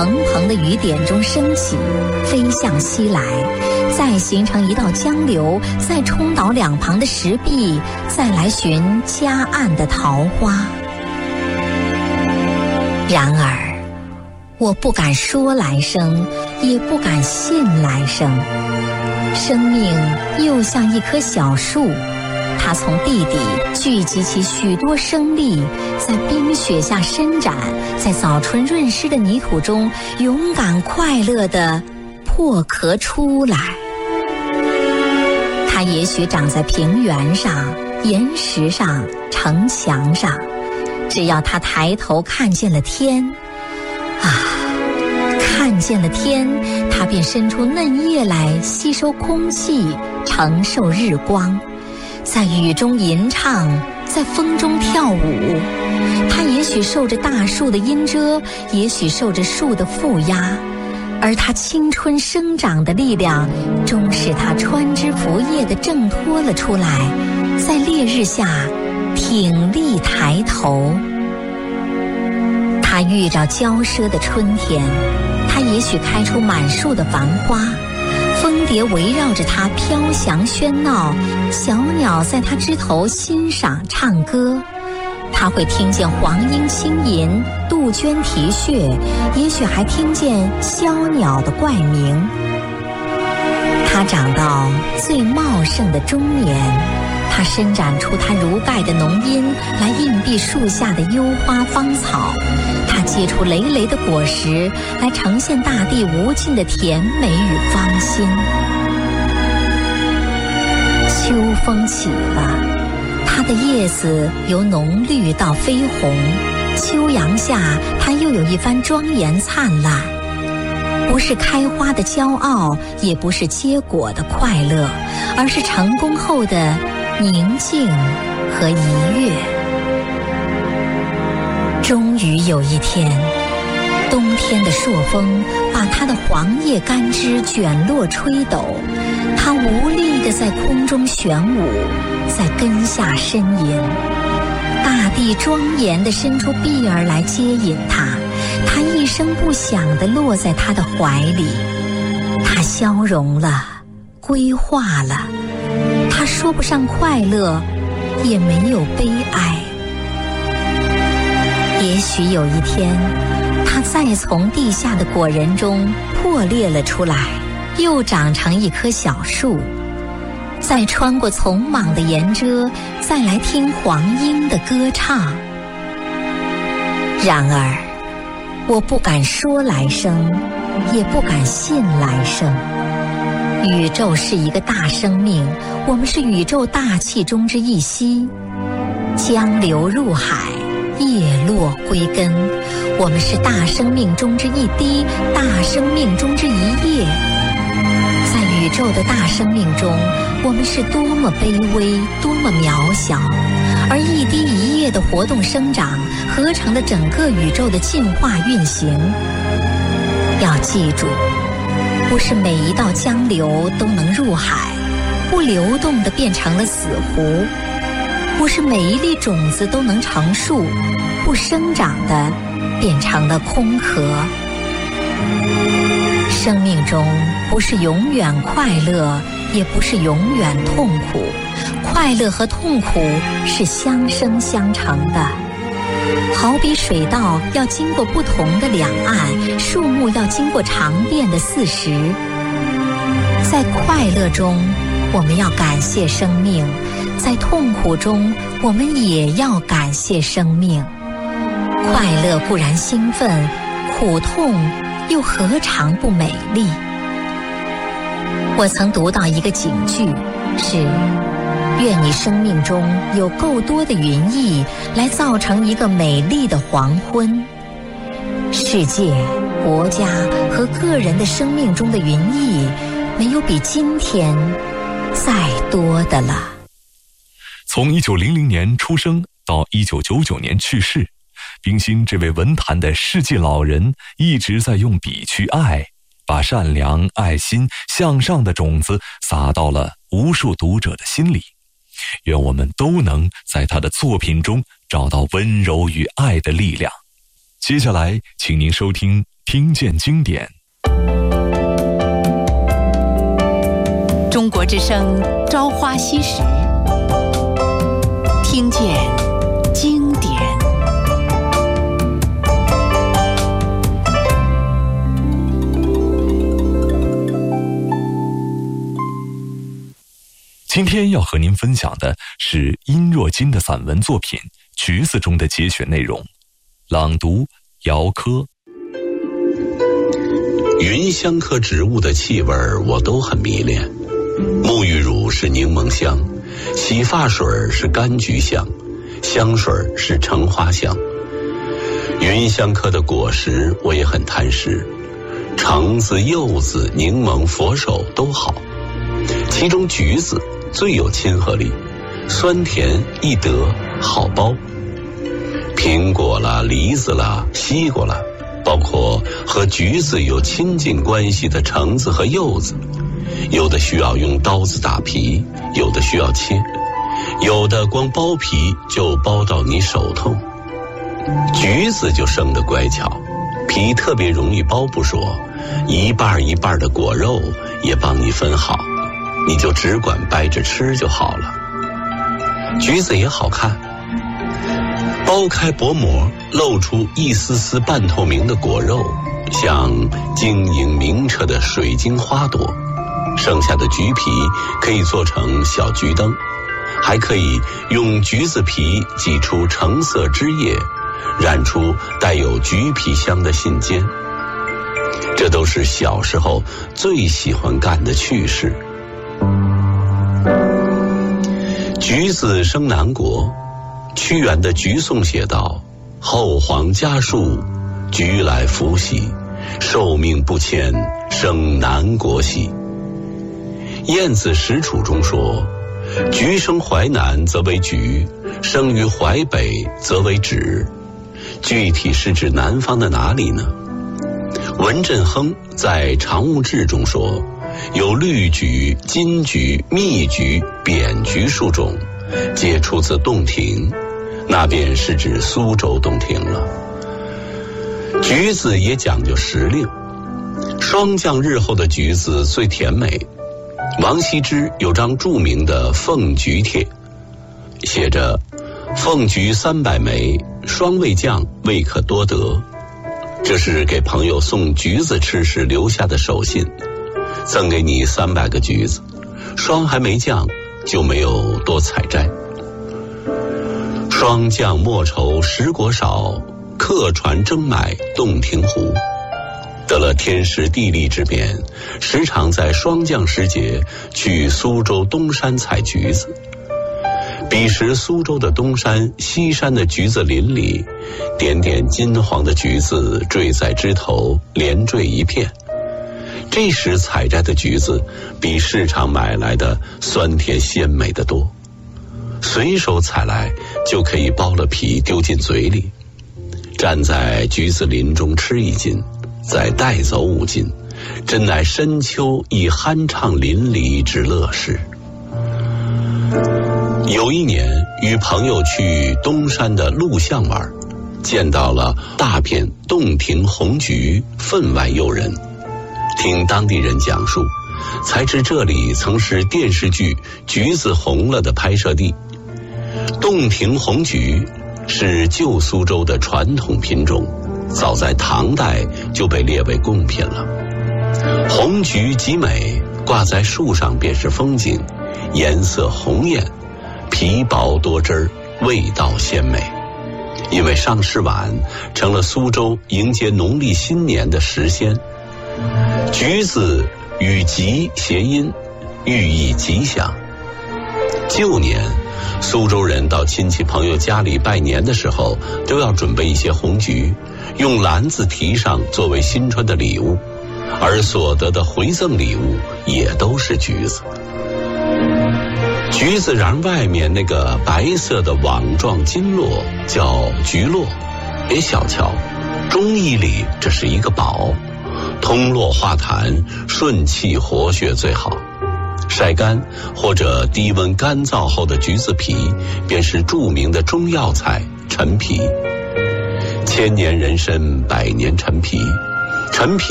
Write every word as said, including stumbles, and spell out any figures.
蓬蓬的雨点中升起，飞向西来，再形成一道江流，再冲倒两旁的石壁，再来寻夹岸的桃花。然而我不敢说来生，也不敢信来生。生命又像一棵小树，它从地底聚集起许多生力，在冰雪下伸展，在早春润湿的泥土中勇敢快乐地破壳出来。它也许长在平原上、岩石上、城墙上，只要它抬头看见了天，啊，看见了天，它便伸出嫩叶来吸收空气，承受日光，在雨中吟唱，在风中跳舞。它也许受着大树的阴遮，也许受着树的负压，而它青春生长的力量终使它穿枝拂叶地挣脱了出来，在烈日下挺立抬头。它遇着骄奢的春天，它也许开出满树的繁花，蜂蝶围绕着它飘翔喧闹，小鸟在它枝头欣赏唱歌。它会听见黄莺轻吟，杜鹃啼血，也许还听见枭鸟的怪鸣。它长到最茂盛的中年，它伸展出它如盖的浓荫来荫蔽树下的幽花芳草，它结出累累的果实来呈现大地无尽的甜美与芳心。秋风起了，它的叶子由浓绿到绯红，秋阳下它又有一番庄严灿烂，不是开花的骄傲，也不是结果的快乐，而是成功后的宁静和愉悦。终于有一天，冬天的朔风把它的黄叶干枝卷落吹抖，它无力地在空中旋舞，在根下呻吟。大地庄严地伸出臂儿来接引它，它一声不响地落在他的怀里。它消融了，归化了，它说不上快乐，也没有悲哀。也许有一天，它再从地下的果仁中破裂了出来，又长成一棵小树，再穿过丛莽的岩遮，再来听黄莺的歌唱。然而我不敢说来生，也不敢信来生。宇宙是一个大生命，我们是宇宙大气中之一息，江流入海，叶落归根，我们是大生命中之一滴，大生命中之一叶。在宇宙的大生命中，我们是多么卑微，多么渺小，而一滴一叶的活动生长，合成了整个宇宙的进化运行。要记住，不是每一道江流都能入海，不流动的变成了死湖；不是每一粒种子都能成树，不生长的变成了空壳。生命中不是永远快乐，也不是永远痛苦，快乐和痛苦是相生相成的。好比水道要经过不同的两岸，树木要经过长变的四时。在快乐中，我们要感谢生命；在痛苦中，我们也要感谢生命。快乐固然兴奋，苦痛又何尝不美丽？我曾读到一个警句，是愿你生命中有够多的云翳，来造成一个美丽的黄昏。世界、国家和个人的生命中的云翳，没有比今天再多的了。 从一九零零年出生到一九九九年去世，冰心这位文坛的世纪老人一直在用笔去爱，把善良、爱心、向上的种子撒到了无数读者的心里。愿我们都能在他的作品中找到温柔与爱的力量。接下来请您收听听见经典。 中国之声朝花夕拾，听见经典。 今天要和您分享的是殷若金的散文作品《橘子》中的节选内容，朗读姚科。 芸香科植物的气味我都很迷恋，沐浴乳是柠檬香，洗发水是柑橘香，香水是橙花香。芸香科的果实我也很贪食，橙子、柚子、柠檬、佛手都好，其中橘子最有亲和力，酸甜易得，好剥。苹果啦、梨子啦、西瓜啦，包括和橘子有亲近关系的橙子和柚子，有的需要用刀子打皮，有的需要切，有的光剥皮就剥到你手痛。橘子就生得乖巧，皮特别容易剥不说，一半一半的果肉也帮你分好，你就只管掰着吃就好了。橘子也好看，剥开薄膜，露出一丝丝半透明的果肉，像晶莹明澈的水晶花朵。剩下的橘皮可以做成小橘灯，还可以用橘子皮挤出橙色汁液，染出带有橘皮香的信笺。这都是小时候最喜欢干的趣事。橘子生南国，屈原的《橘颂》写道：后皇家树，橘来福兮，寿命不迁，生南国兮。晏子使楚中说：橘生淮南则为橘，生于淮北则为枳。具体是指南方的哪里呢？文振亨在《常务志》中说，有绿橘、金橘、蜜橘、扁橘数种，皆出自洞庭，那便是指苏州洞庭了。橘子也讲究时令，霜降日后的橘子最甜美。王羲之有张著名的《凤橘帖》，写着：凤橘三百枚，霜未降，未可多得。这是给朋友送橘子吃时留下的手信，赠给你三百个橘子，霜还没降，就没有多采摘。霜降莫愁食果少，客船争买洞庭湖。得了天时地利之便，时常在霜降时节去苏州东山采橘子。彼时苏州的东山、西山的橘子林里，点点金黄的橘子坠在枝头，连缀一片。这时采摘的橘子比市场买来的酸甜鲜美得多，随手采来就可以剥了皮丢进嘴里，站在橘子林中吃一斤，再带走五斤，真乃深秋亦酣畅淋漓之乐事。有一年与朋友去东山的鹿巷玩，见到了大片洞庭红橘，分外诱人。听当地人讲述，才知这里曾是电视剧《橘子红了》的拍摄地。洞庭红橘是旧苏州的传统品种，早在唐代就被列为贡品了。红橘极美，挂在树上便是风景，颜色红艳，皮薄多汁儿，味道鲜美。因为上市晚，成了苏州迎接农历新年的时鲜。橘子与吉谐音，寓意吉祥。旧年苏州人到亲戚朋友家里拜年的时候，都要准备一些红橘，用篮子提上作为新春的礼物，而所得的回赠礼物也都是橘子。橘子瓤外面那个白色的网状筋络叫橘络，别小瞧，中医里这是一个宝，通络化痰，顺气活血最好。晒干或者低温干燥后的橘子皮，便是著名的中药材陈皮。千年人参，百年陈皮， 陈皮